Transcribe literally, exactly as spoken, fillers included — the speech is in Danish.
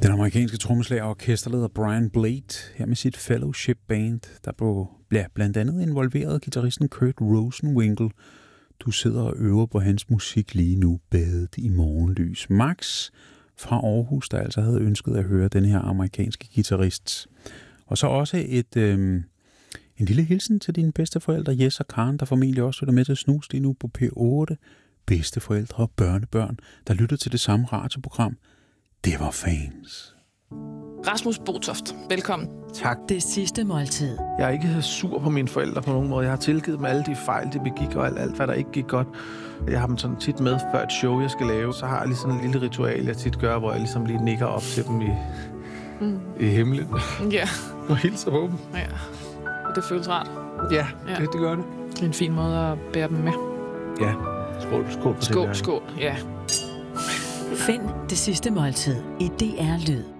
Den amerikanske trommeslager og orkesterleder Brian Blade her med sit Fellowship Band, der blev blandt andet involveret guitaristen Kurt Rosenwinkel. Du sidder og øver på hans musik lige nu, badet i morgenlys. Max fra Aarhus, der altså havde ønsket at høre den her amerikanske guitarist. Og så også et, øh, en lille hilsen til dine bedsteforældre, Jes og Karen, der formentlig også lytter med til Snus lige nu på P otte. Bedsteforældre og børnebørn, der lytter til det samme radioprogram. Det var fans. Rasmus Botoft, velkommen. Tak. Det sidste måltid. Jeg er ikke sur på mine forældre på nogen måde. Jeg har tilgivet dem alle de fejl, de begik, og alt, alt hvad der ikke gik godt. Jeg har dem sådan tit med før et show, jeg skal lave. Så har jeg lige sådan en lille ritual, jeg tit gør, hvor jeg ligesom lige nikker op til dem i, mm. i himlen. Ja. Og hilser på dem. Ja. Og det føles rart. Ja, ja. Det, det gør det. Det er en fin måde at bære dem med. Ja. Skål, skål på Skål, skål, ja. Find det sidste måltid i D R Lyd.